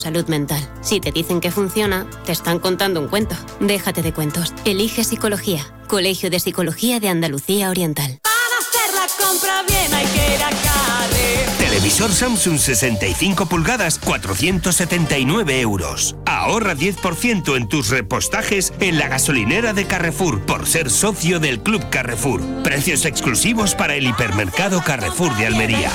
Salud mental. Si te dicen que funciona, te están contando un cuento. Déjate de cuentos. Elige Psicología. Colegio de Psicología de Andalucía Oriental. Para hacer la compra bien hay que ir a Carrefour. Televisor Samsung 65 pulgadas, 479 €. Ahorra 10% en tus repostajes en la gasolinera de Carrefour por ser socio del Club Carrefour. Precios exclusivos para el hipermercado Carrefour de Almería.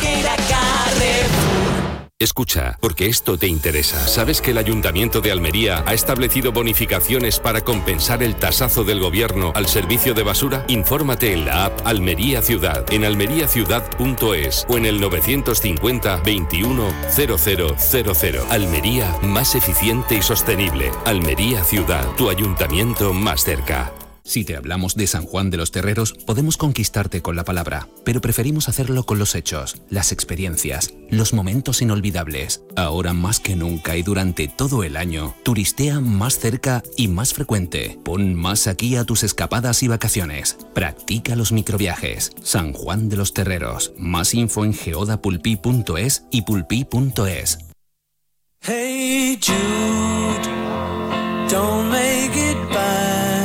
Escucha, porque esto te interesa. ¿Sabes que el Ayuntamiento de Almería ha establecido bonificaciones para compensar el tasazo del gobierno al servicio de basura? Infórmate en la app Almería Ciudad, en almeriaciudad.es o en el 950 21 0000. Almería, más eficiente y sostenible. Almería Ciudad, tu ayuntamiento más cerca. Si te hablamos de San Juan de los Terreros, podemos conquistarte con la palabra, pero preferimos hacerlo con los hechos, las experiencias, los momentos inolvidables. Ahora más que nunca y durante todo el año, turistea más cerca y más frecuente. Pon más aquí a tus escapadas y vacaciones. Practica los microviajes. San Juan de los Terreros. Más info en geodapulpi.es y pulpi.es. Hey Jude, don't make it bad.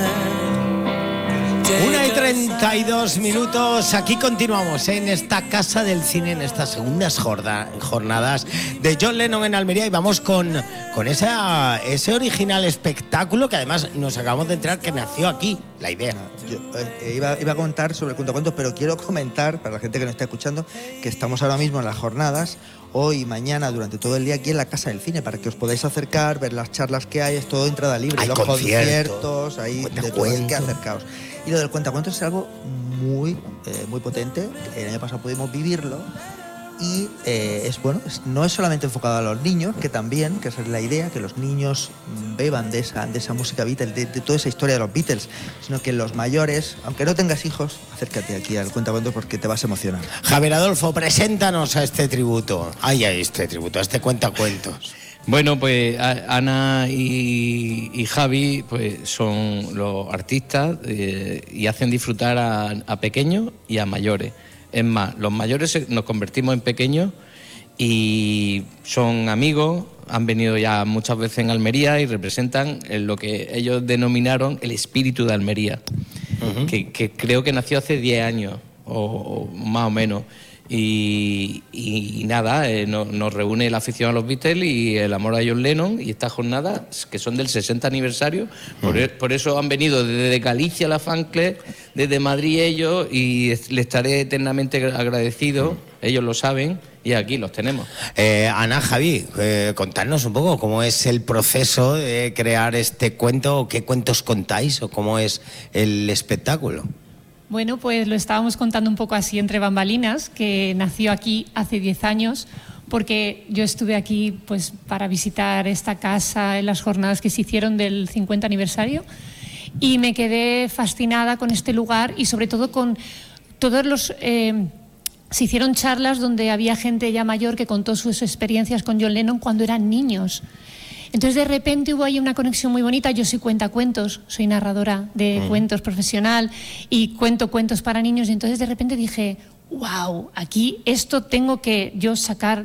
1:32, aquí continuamos en esta Casa del Cine, en estas segundas jornadas de John Lennon en Almería, y vamos con ese original espectáculo que además nos acabamos de enterar que nació aquí, la idea. Yo iba a contar sobre el cuentacuentos, pero quiero comentar, para la gente que nos está escuchando, que estamos ahora mismo en las jornadas, hoy y mañana, durante todo el día, aquí en la Casa del Cine, para que os podáis acercar, ver las charlas que hay, es todo entrada libre, hay los conciertos, hay de todo, hay que acercaos. Y lo del cuentacuentos es algo muy potente. El año pasado pudimos vivirlo y no es solamente enfocado a los niños, que también, que esa es la idea, que los niños beban de esa música Beatles, de toda esa historia de los Beatles, sino que los mayores, aunque no tengas hijos, acércate aquí al cuentacuentos porque te vas a emocionar. Javier Adolfo, preséntanos a este tributo, a este cuentacuentos. Bueno, pues Ana y Javi pues son los artistas y hacen disfrutar a pequeños y a mayores. Es más, los mayores nos convertimos en pequeños y son amigos, han venido ya muchas veces en Almería y representan lo que ellos denominaron el espíritu de Almería, que creo que nació hace 10 años o más o menos. Y nada, nos reúne la afición a los Beatles y el amor a John Lennon, y estas jornadas que son del 60 aniversario, por eso han venido desde Galicia la fan club, desde Madrid ellos, y les estaré eternamente agradecido, ellos lo saben, y aquí los tenemos. Ana, Javi, contadnos un poco cómo es el proceso de crear este cuento, qué cuentos contáis o cómo es el espectáculo. Bueno, pues lo estábamos contando un poco así entre bambalinas, que nació aquí hace 10 años, porque yo estuve aquí pues para visitar esta casa en las jornadas que se hicieron del 50 aniversario y me quedé fascinada con este lugar y sobre todo con todos los... se hicieron charlas donde había gente ya mayor que contó sus experiencias con John Lennon cuando eran niños. Entonces de repente hubo ahí una conexión muy bonita. Yo soy cuentacuentos, soy narradora de cuentos profesional y cuento cuentos para niños, y entonces de repente dije, wow, aquí esto tengo que yo sacar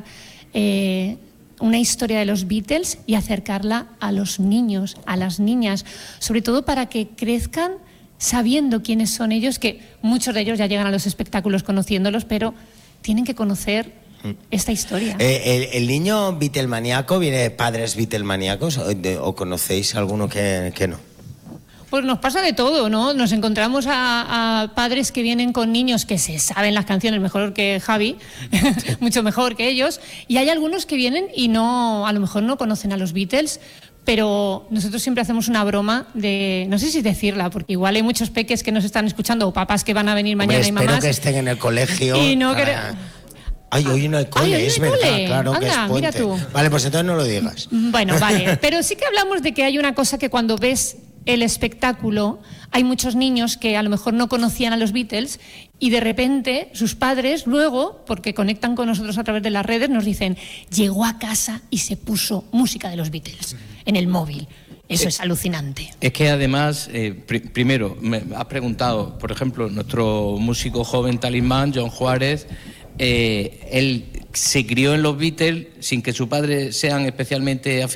una historia de los Beatles y acercarla a los niños, a las niñas, sobre todo para que crezcan sabiendo quiénes son ellos, que muchos de ellos ya llegan a los espectáculos conociéndolos, pero tienen que conocer esta historia. ¿El niño Beatlemaníaco viene de padres Beatlemaníacos o conocéis alguno que no? Pues nos pasa de todo, ¿no? Nos encontramos a padres que vienen con niños que se saben las canciones mejor que Javi, mucho mejor que ellos, y hay algunos que vienen y a lo mejor no conocen a los Beatles, pero nosotros siempre hacemos una broma de, no sé si decirla, porque igual hay muchos peques que nos están escuchando o papás que van a venir mañana. Hombre, y mamás. Espero que estén en el colegio. Y no hoy en el cole, es verdad, claro. Anda, que es puente. mira tú. Vale, pues entonces no lo digas. Bueno, vale, pero sí que hablamos de que hay una cosa que cuando ves el espectáculo, hay muchos niños que a lo mejor no conocían a los Beatles y de repente sus padres luego, porque conectan con nosotros a través de las redes, nos dicen, llegó a casa y se puso música de los Beatles en el móvil. Eso es alucinante. Es que además, primero, me has preguntado, por ejemplo, nuestro músico joven talismán, John Juárez, él se crió en los Beatles sin que su padre sean especialmente